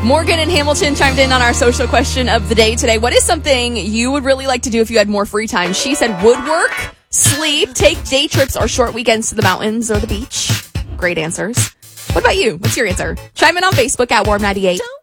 Morgan in Hamilton chimed in on our social question of the day today. What is something you would really like to do if you had more free time? She said woodwork, sleep, take day trips or short weekends to the mountains or the beach. Great answers. What about you? What's your answer? Chime in on Facebook at Warm 98.